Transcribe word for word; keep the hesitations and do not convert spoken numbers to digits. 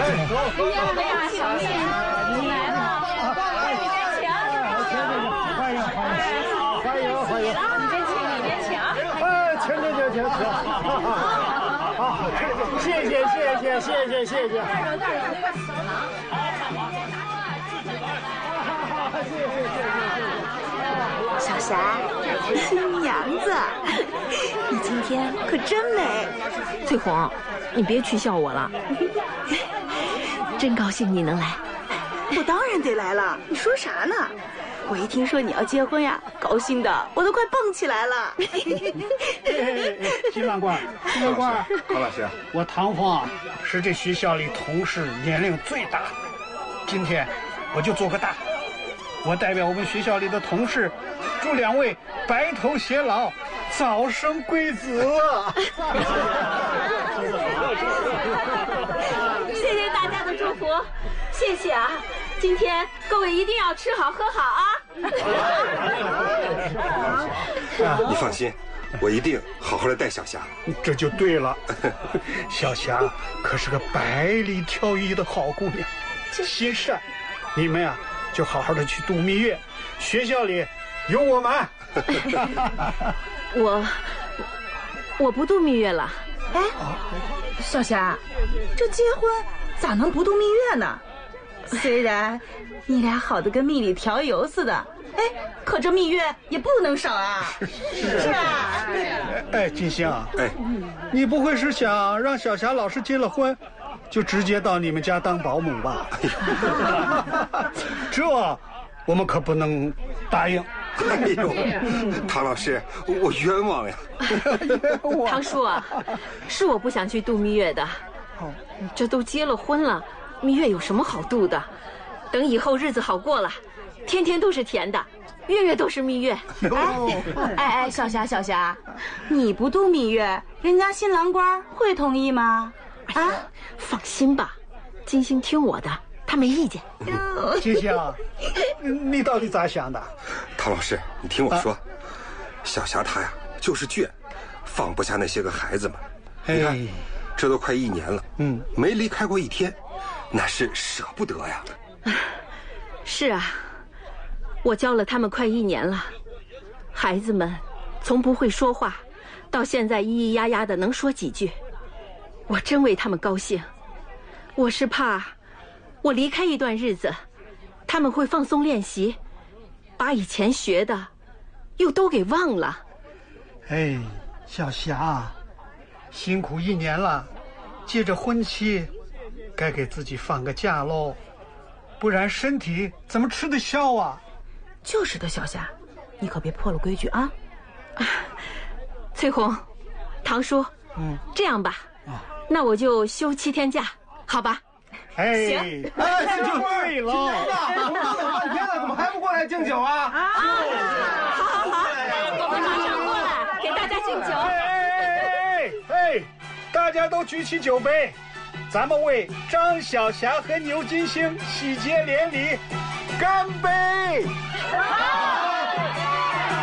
哎呀，小妹你来了，里边请。 欢迎欢迎欢迎欢迎！ 里边请，里边请。 哎，请请请请请。好，谢谢谢谢谢谢谢谢。 带着带着那个手拿。 谢谢谢谢谢谢。 小霞，新娘子，你今天可真美。 翠红，你别取笑我了，真高兴你能来。 我当然得来了，你说啥呢？我一听说你要结婚呀，高兴的我都快蹦起来了。 金万官，金万官， 高老师， 我唐凤啊是这学校里同事年龄最大的，今天我就做个大，我代表我们学校里的同事，祝两位白头偕老，早生贵子。 谢谢大家的祝福，谢谢啊！今天各位一定要吃好喝好啊！ 你放心，我一定好好的带小霞。 这就对了，小霞可是个百里挑一的好姑娘，心善。你们呀，就好好的去度蜜月，学校里有我们。 我我不度蜜月了。 哎，小霞，这结婚咋能不度蜜月呢？虽然你俩好的跟蜜里调油似的，哎，可这蜜月也不能少啊！是啊。 哎，金星， 哎， 你不会是想让小霞老师结了婚，就直接到你们家当保姆吧？这我们可不能答应。 哎呦，唐老师，我冤枉呀！ 唐叔啊，是我不想去度蜜月的。这都结了婚了，蜜月有什么好度的？等以后日子好过了，天天都是甜的，月月都是蜜月。 哎哎，小霞小霞，你不度蜜月，人家新郎官会同意吗？ 啊，放心吧，金星听我的，他没意见。 金星，你到底咋想的？ 唐老师，你听我说，啊、小霞她呀就是倔，放不下那些个孩子们。你看，这都快一年了，嗯，没离开过一天，那是舍不得呀。 是啊，我教了他们快一年了，孩子们从不会说话，到现在咿咿呀呀的能说几句，我真为他们高兴。我是怕，我离开一段日子，他们会放松练习，把以前学的又都给忘了。 哎，小霞，辛苦一年了，借着婚期，该给自己放个假喽，不然身体怎么吃得消啊？ 就是的，小霞，你可别破了规矩啊！ 啊，翠红，唐叔，嗯，这样吧，啊，那我就休七天假，好吧？ 哎， 行， 哎，这就对了。 我们等了半天了，怎么还不过来敬酒啊？ 啊，好好好，我们马上过来给大家敬酒。 哎哎哎，大家都举起酒杯，咱们为张小霞和牛金星喜结连理，干杯！